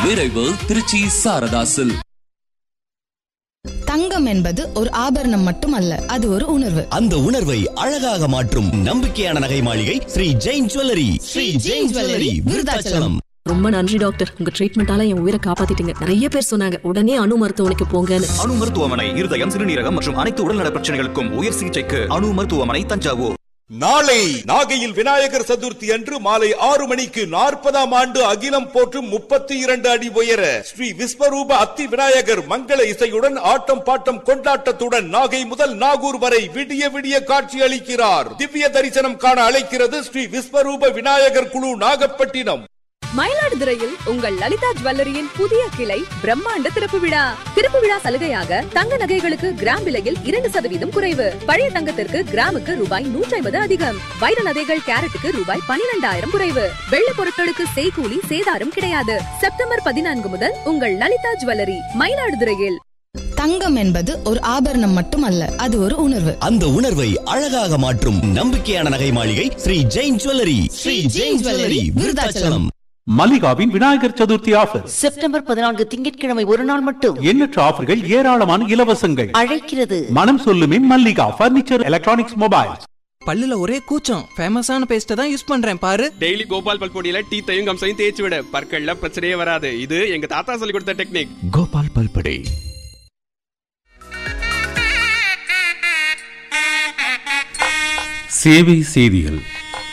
நிறைவு திருச்சி சாரதாசில். தங்கம் என்பது ஒரு ஆபரணம் மட்டுமல்ல, அது ஒரு உணர்வு. அந்த உணர்வை அழகாக மாற்றும் நம்பிக்கையான நகை மாளிகை ஸ்ரீ ஜெயின் ஜுவல்லரி. ஸ்ரீ ஜெயின் ஜுவல்லரி, விருதாச்சலம். ரொம்ப நன்றி டாக்டர், உங்க ட்ரீட்மெண்டால என் உயிரை காப்பாத்திட்டீங்க. நிறைய பேர் சொன்னாங்க உடனே அணு மருத்துவமனைக்கு போங்கன்னு. அணு மருத்துவமனை இருதயம், சிறுநீரகம் மற்றும் அனைத்து உடல்நல பிரச்சனைகளுக்கும் உயர் சிகிச்சைக்கு அணு மருத்துவமனை, தஞ்சாவூர். நாளை நாகையில் விநாயகர் சதுர்த்தி அன்று மாலை 6 மணிக்கு 40ஆம் ஆண்டு அகிலம் போற்றும் 32 அடி உயர ஸ்ரீ விஸ்வரூப அத்தி விநாயகர் மங்கள இசையுடன் ஆட்டம் பாட்டம் கொண்டாட்டத்துடன் நாகை முதல் நாகூர் வரை விடிய விடிய காட்சி அளிக்கிறார். திவ்ய தரிசனம் காண அழைக்கிறது ஸ்ரீ விஸ்வரூப விநாயகர் குழு, நாகப்பட்டினம். மயிலாடுதுறையில் உங்கள் லலிதா ஜுவல்லரியின் புதிய கிளை பிரம்மாண்ட திறப்பு விழா. திறப்பு விழா சலுகையாக தங்க நகைகளுக்கு கிராம் விலையில் 2% குறைவு. பழைய தங்கத்திற்கு கிராமுக்கு ரூபாய் 150 அதிகம். வைர நகைகள் கேரட்டுக்கு ரூபாய் 12,000 குறைவு. வெள்ளி பொருட்களுக்கு செய்கூலி சேதாரம் கிடையாது. செப்டம்பர் 14 முதல் உங்கள் லலிதா ஜுவல்லரி, மயிலாடுதுறையில். தங்கம் என்பது ஒரு ஆபரணம் மட்டுமல்ல, அது ஒரு உணர்வு. அந்த உணர்வை அழகாக மாற்றும் நம்பிக்கையான நகை மாளிகை Sri Jain jewellery. Sri Jain jewellery, Virudhachalam. மல்லிகாவின் Vinayagar Chaturthi offer September 14 திங்கட்கிழமை ஒரு நாள் மட்டும். எண்ணற்ற ஆஃபர்கள், ஏராளமான இலவசங்கள் அழைக்கிறது. மனம் சொல்லுமே மல்லிகா பர்னிச்சர், எலக்ட்ரானிக்ஸ், மொபைல்ஸ். பல்லுல ஒரே கூச்சம், ஃபேமஸான பேஸ்ட தான் யூஸ் பண்றேன் பாரு. டெய்லி கோபால் பல்பொடியில டீத்தையும் கம்சையும் தேய்ச்சி விட, பற்கள்ல பிரச்சனையே வராது. இது எங்க தாத்தா சொல்லி கொடுத்த டெக்னிக். கோபால் பல்பொடி. சேவை செய்திகள்.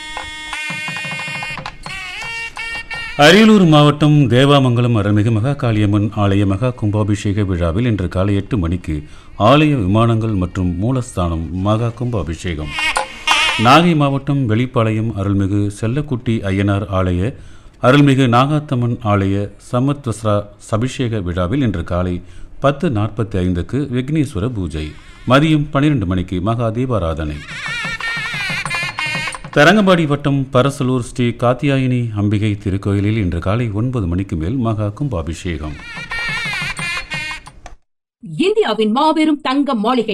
அரியலூர் மாவட்டம் தேவாமங்கலம் அருள்மிகு மகா காளியம்மன் ஆலய மகா கும்பாபிஷேக விழாவில் இன்று காலை 8 மணிக்கு ஆலய விமானங்கள் மற்றும் மூலஸ்தானம் மகா கும்பாபிஷேகம். நாகை மாவட்டம் வெளிப்பாளையம் அருள்மிகு செல்லக்குட்டி ஐயனார் ஆலய அருள்மிகு நாகாத்தம்மன் ஆலய சமத்வஸ்ரா அபிஷேக விழாவில் இன்று காலை 10:45க்கு விக்னேஸ்வர பூஜை. மதியம் 12 மணிக்கு மகா தீபாராதனை. தரங்கம்பாடி வட்டம் பரசலூர் ஸ்ரீ காத்தியாயினி அம்பிகை திருக்கோயிலில் இன்று காலை 9 மணிக்கு மேல் மகா கும்பாபிஷேகம். இந்தியாவின் மாபெரும் தங்க மாளிகை